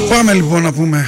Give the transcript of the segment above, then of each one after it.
Πάμε λοιπόν να πούμε.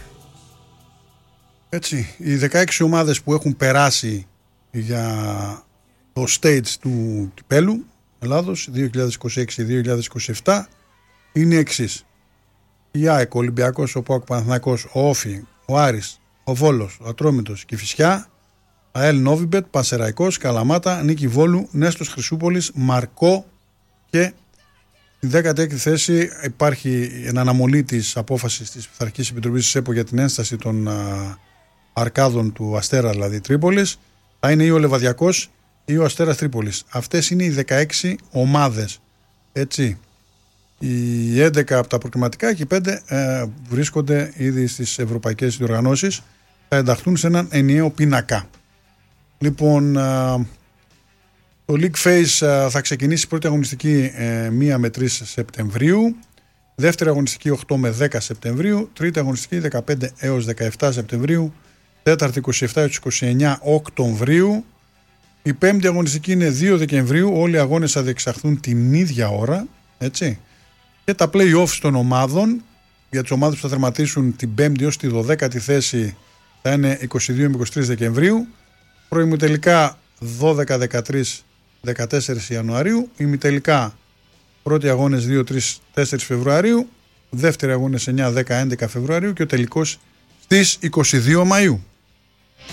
Έτσι, οι 16 ομάδες που έχουν περάσει για το stage του κυπέλου Ελλάδος 2026-2027 είναι εξής. Η ΑΕΚ, ο Ολυμπιακός, ο ΠΑΟΚ, Παναθηναϊκός, ο Όφι, ο Άρης, ο Βόλος, ο Ατρόμητος, Κηφισιά, ΑΕΛ Νόβιμπετ, Πανσεραϊκός, Καλαμάτα, Νίκη Βόλου, Νέστος Χρυσούπολης, Μαρκό και στη 16η θέση υπάρχει εν αναμονή της απόφασης της Πειθαρχικής Επιτροπής της ΕΠΟ για την ένσταση των αρκάδων του Αστέρα, δηλαδή Τρίπολης. Θα είναι ή ο Λεβαδιακός ή ο Αστέρας Τρίπολης. Αυτές είναι οι 16 ομάδες. Έτσι. Οι 11 από τα προκριματικά και οι 5 βρίσκονται ήδη στις ευρωπαϊκές διοργανώσεις. Θα ενταχθούν σε έναν ενιαίο πίνακα. Λοιπόν, το League Phase θα ξεκινήσει πρώτη αγωνιστική 1 με 3 Σεπτεμβρίου, δεύτερη αγωνιστική 8 με 10 Σεπτεμβρίου, τρίτη αγωνιστική 15 έως 17 Σεπτεμβρίου, τέταρτη 27 έως 29 Οκτωβρίου, η πέμπτη αγωνιστική είναι 2 Δεκεμβρίου, όλοι οι αγώνες θα διεξαχθούν την ίδια ώρα, έτσι, και τα play-offs των ομάδων για τις ομάδες που θα θερματίσουν την πέμπτη ως τη 12η θέση θα είναι 22 με 23 Δεκεμβρίου, προημιτελικά 12, 13, 14 Ιανουαρίου, ημιτελικά πρώτοι αγώνες 2, 3, 4 Φεβρουαρίου, δεύτεροι αγώνες 9, 10, 11 Φεβρουαρίου και ο τελικός στις 22 Μαΐου.